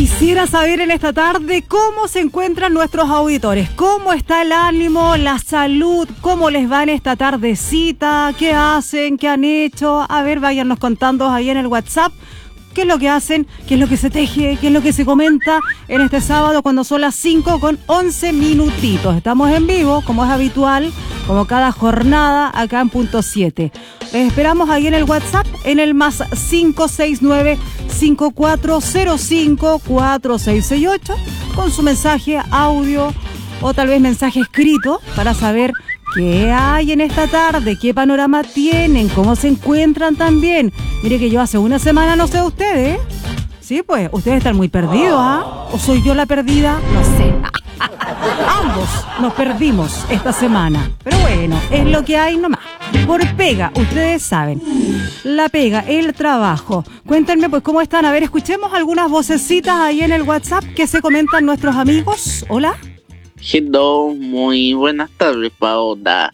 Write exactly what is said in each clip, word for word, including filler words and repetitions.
Quisiera saber en esta tarde cómo se encuentran nuestros auditores, cómo está el ánimo, la salud, cómo les va en esta tardecita, qué hacen, qué han hecho. A ver, váyanos contando ahí en el WhatsApp qué es lo que hacen, qué es lo que se teje, qué es lo que se comenta en este sábado cuando son las cinco con once minutitos. Estamos en vivo, como es habitual, como cada jornada, acá en Punto siete. Les esperamos ahí en el WhatsApp, en el más cinco seis nueve, cinco cuatro cero cinco, cuatro seis seis ocho, con su mensaje audio o tal vez mensaje escrito para saber qué hay en esta tarde, qué panorama tienen, cómo se encuentran también. Mire que yo hace una semana no sé de ustedes, ¿eh? Sí, pues, ustedes están muy perdidos, ¿ah? ¿O soy yo la perdida? No sé. Ambos nos perdimos esta semana. Pero bueno, es lo que hay nomás. Por pega, ustedes saben. La pega, el trabajo. Cuéntenme, pues, ¿cómo están? A ver, escuchemos algunas vocecitas ahí en el WhatsApp que se comentan nuestros amigos. Hola. Hello, muy buenas tardes, Paola.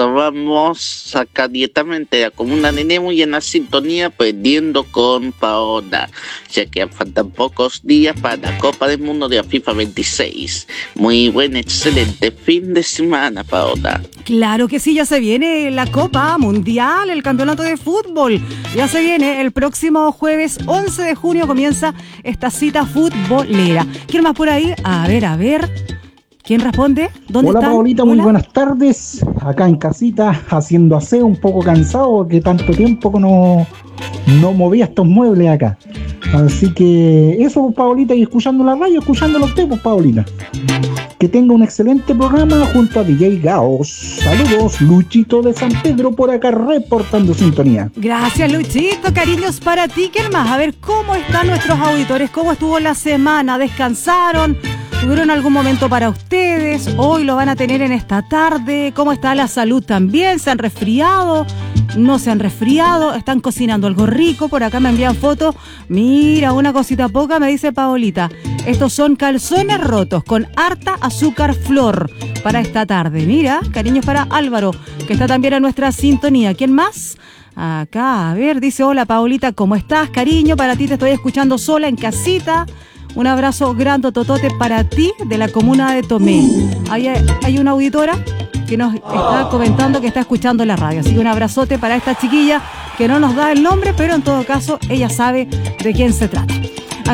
Vamos acá directamente de la comuna de Nemo y en la sintonía perdiendo con Paola, ya que faltan pocos días para la Copa del Mundo de la FIFA veintiséis. Muy buen, excelente fin de semana, Paola. Claro que sí, ya se viene la Copa Mundial, el campeonato de fútbol. Ya se viene el próximo jueves once de junio, comienza esta cita futbolera. ¿Quién más por ahí? A ver, a ver. ¿Quién responde? ¿Dónde Hola, están? Paolita, Hola. muy buenas tardes. Acá en casita, haciendo aseo, un poco cansado porque tanto tiempo que no, no movía estos muebles acá. Así que eso, Paolita, y escuchando la radio, escuchando los temas, Paolita. Que tenga un excelente programa junto a D J Gaos. Saludos, Luchito de San Pedro por acá reportando sintonía. Gracias, Luchito, cariños para ti. ¿Quién más? A ver, ¿cómo están nuestros auditores? ¿Cómo estuvo la semana? ¿Descansaron? ¿Tuvieron algún momento para ustedes? ¿Hoy lo van a tener en esta tarde? ¿Cómo está la salud también? ¿Se han resfriado? ¿No se han resfriado? ¿Están cocinando algo rico? Por acá me envían fotos. Mira, una cosita poca, me dice Paolita. Estos son calzones rotos con harta azúcar flor para esta tarde. Mira, cariños para Álvaro, que está también en nuestra sintonía. ¿Quién más? Acá, a ver, dice, hola Paolita, ¿cómo estás? Cariño, para ti te estoy escuchando sola en casita. Un abrazo grande, totote, para ti de la comuna de Tomé. Hay, hay una auditora que nos está comentando que está escuchando la radio. Así que un abrazote para esta chiquilla que no nos da el nombre, pero en todo caso ella sabe de quién se trata.